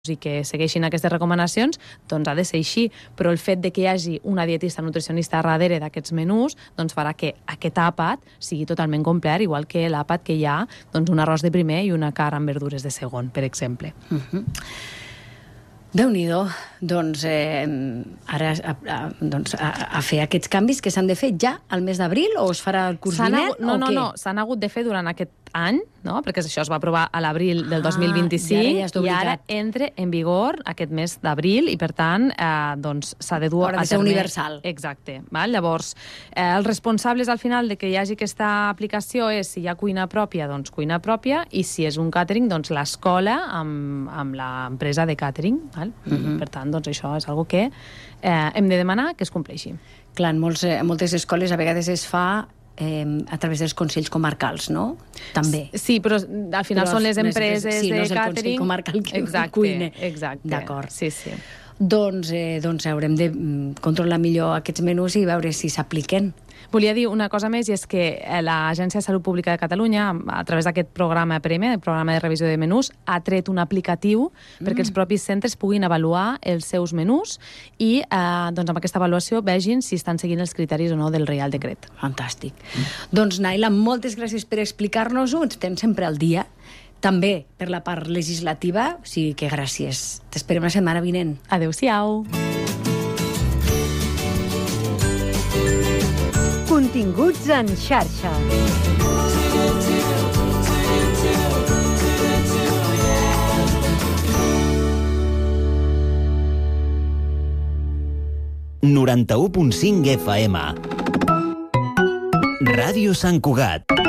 i que segueixin aquestes recomanacions, doncs ha de ser així. Però el fet de que hi hagi una dietista nutricionista darrere d'aquests menús doncs farà que aquest àpat sigui totalment complet, igual que l'àpat que hi ha doncs, un arròs de primer i una carn amb verdures de segon, per exemple. Déu-n'hi-do, doncs ara a fer aquests canvis que s'han de fer ja al mes d'abril o es farà el curs vinent? No, s'han hagut de fer durant aquest any, no? Perquè això es va aprovar a l'abril del 2025 i ara entra en vigor aquest mes d'abril i, per tant, doncs s'ha de dur a terme. Haurà de ser universal. Exacte. Llavors, els responsables al final de que hi hagi aquesta aplicació és si hi ha cuina pròpia, doncs cuina pròpia, i si és un càtering, doncs l'escola amb l'empresa de càtering. Per tant, doncs això és una cosa que hem de demanar que es compleixi. Clar, en moltes escoles a vegades es fa a través dels consells comarcals, no? També. Sí, però al final són les empreses de càtering. Sí, no és el consell comarcal que cuina. Exacte. D'acord. Sí. Doncs haurem de controlar millor aquests menús i veure si s'apliquen. Volia dir una cosa més, i és que l'Agència de Salut Pública de Catalunya, a través d'aquest programa PREME, el programa de revisió de menús, ha tret un aplicatiu perquè els propis centres puguin avaluar els seus menús i doncs amb aquesta avaluació vegin si estan seguint els criteris o no del Reial Decret. Fantàstic. Doncs, Naila, moltes gràcies per explicar-nos-ho. Ens tens sempre al dia. També per la part legislativa, o sigui que gràcies. T'esperem la setmana vinent. Adéu-siau. Continguts en xarxa. ...91.5 FM. Ràdio Sant Cugat.